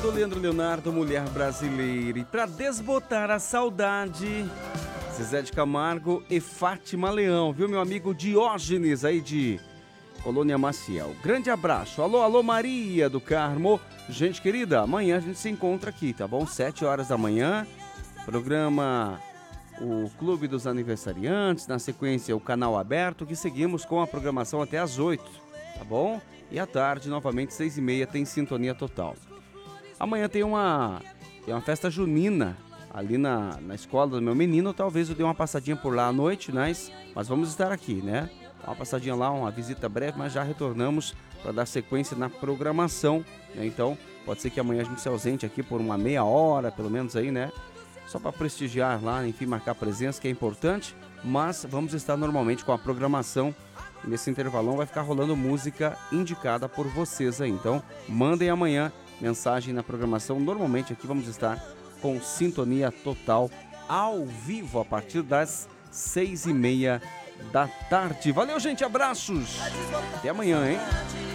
do Leandro Leonardo, Mulher Brasileira. E para desbotar a saudade, Zezé de Camargo e Fátima Leão, viu, meu amigo Diógenes aí de Colônia Maciel. Grande abraço. Alô, alô, Maria do Carmo. Gente querida, amanhã a gente se encontra aqui, tá bom? 7 horas da manhã, programa o Clube dos Aniversariantes, na sequência o Canal Aberto, que seguimos com a programação até às 8, tá bom? E à tarde, novamente, 6h30, tem Sintonia Total. Amanhã tem uma festa junina ali na escola do meu menino. Talvez eu dê uma passadinha por lá à noite, mas vamos estar aqui, né? Uma passadinha lá, uma visita breve, mas já retornamos para dar sequência na programação, né? Então, pode ser que amanhã a gente se ausente aqui por uma meia hora, pelo menos aí, né? Só para prestigiar lá, enfim, marcar presença, que é importante, mas vamos estar normalmente com a programação. E nesse intervalão vai ficar rolando música indicada por vocês aí. Então, mandem amanhã mensagem na programação. Normalmente aqui vamos estar com Sintonia Total ao vivo a partir das 6h30 da tarde. Valeu, gente, abraços. Até amanhã, hein?